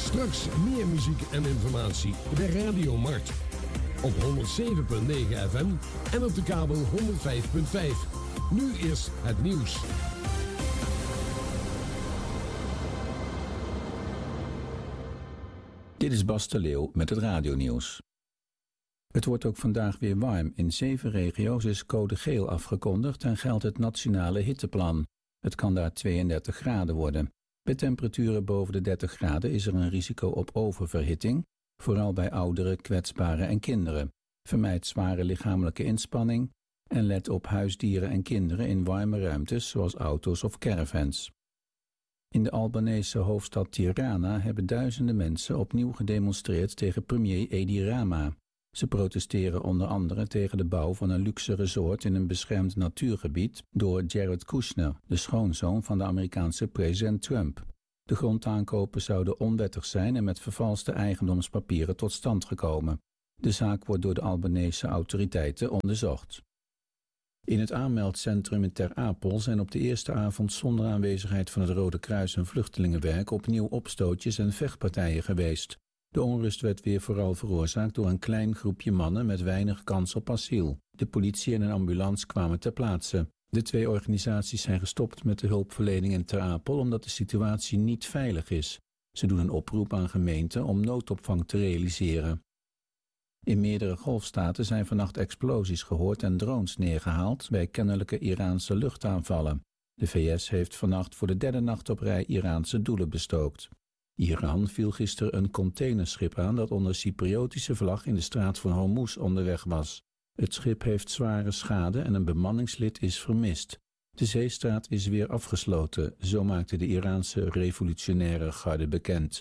Straks meer muziek en informatie bij Radio Mart. Op 107.9 FM en op de kabel 105.5. Nu is het nieuws. Dit is Bas de Leeuw met het radionieuws. Het wordt ook vandaag weer warm. In 7 regio's is code geel afgekondigd en geldt het nationale hitteplan. Het kan daar 32 graden worden. Bij temperaturen boven de 30 graden is er een risico op oververhitting, vooral bij ouderen, kwetsbaren en kinderen. Vermijd zware lichamelijke inspanning en let op huisdieren en kinderen in warme ruimtes zoals auto's of caravans. In de Albanese hoofdstad Tirana hebben duizenden mensen opnieuw gedemonstreerd tegen premier Edi Rama. Ze protesteren onder andere tegen de bouw van een luxe resort in een beschermd natuurgebied door Jared Kushner, de schoonzoon van de Amerikaanse president Trump. De grondaankopen zouden onwettig zijn en met vervalste eigendomspapieren tot stand gekomen. De zaak wordt door de Albanese autoriteiten onderzocht. In het aanmeldcentrum in Ter Apel zijn op de eerste avond zonder aanwezigheid van het Rode Kruis en Vluchtelingenwerk opnieuw opstootjes en vechtpartijen geweest. De onrust werd weer vooral veroorzaakt door een klein groepje mannen met weinig kans op asiel. De politie en een ambulance kwamen ter plaatse. De 2 organisaties zijn gestopt met de hulpverlening in Ter Apel omdat de situatie niet veilig is. Ze doen een oproep aan gemeenten om noodopvang te realiseren. In meerdere golfstaten zijn vannacht explosies gehoord en drones neergehaald bij kennelijke Iraanse luchtaanvallen. De VS heeft vannacht voor de 3e nacht op rij Iraanse doelen bestookt. Iran viel gisteren een containerschip aan dat onder Cypriotische vlag in de straat van Hormuz onderweg was. Het schip heeft zware schade en een bemanningslid is vermist. De zeestraat is weer afgesloten, zo maakte de Iraanse revolutionaire garde bekend.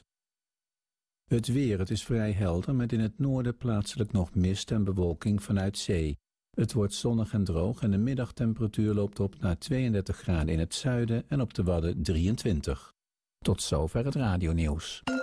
Het weer, het is vrij helder met in het noorden plaatselijk nog mist en bewolking vanuit zee. Het wordt zonnig en droog en de middagtemperatuur loopt op naar 32 graden in het zuiden en op de Wadden 23. Tot zover het radionieuws.